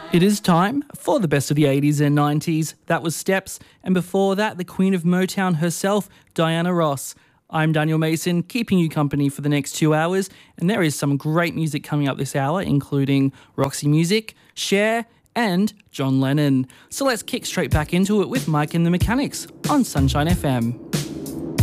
It is time for the best of the 80s and 90s. That was Steps, and before that, the Queen of Motown herself, Diana Ross. I'm Daniel Mason, keeping you company for the next 2 hours, and there is some great music coming up this hour, including Roxy Music, Cher, and John Lennon. So let's kick straight back into it with Mike and the Mechanics on Sunshine FM.